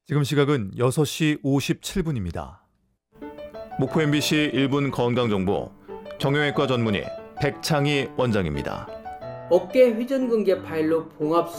지금 시각은 6시 57분입니다. 목포 MBC 1분 건강정보 정형외과 전문의 백창희 원장입니다. 어깨 회전근개 파일로 봉합